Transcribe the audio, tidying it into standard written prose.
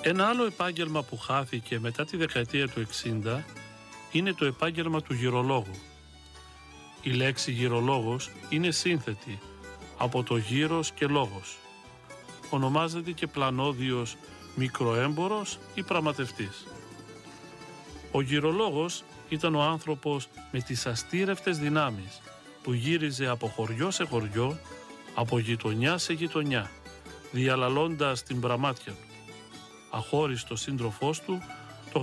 Ένα άλλο επάγγελμα που χάθηκε μετά τη δεκαετία του 60 είναι το επάγγελμα του γυρολόγου. Η λέξη γυρολόγος είναι σύνθετη από το γύρος και λόγος. Ονομάζεται και πλανόδιος μικροέμπορος ή πραγματευτής. Ο γυρολόγος ήταν ο άνθρωπος με τις αστήρευτες δυνάμεις που γύριζε από χωριό σε χωριό, από γειτονιά σε γειτονιά, διαλαλώντας την πραμάτια του. Αχώριστο σύντροφός του